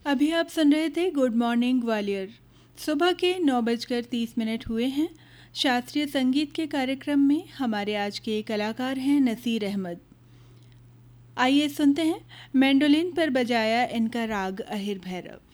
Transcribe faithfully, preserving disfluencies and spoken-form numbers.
अभी आप सुन रहे थे गुड मॉर्निंग ग्वालियर। सुबह के नौ बजकर तीस मिनट हुए हैं। शास्त्रीय संगीत के कार्यक्रम में हमारे आज के कलाकार हैं नसीर अहमद। आइए सुनते हैं मैंडोलिन पर बजाया इनका राग अहिर भैरव।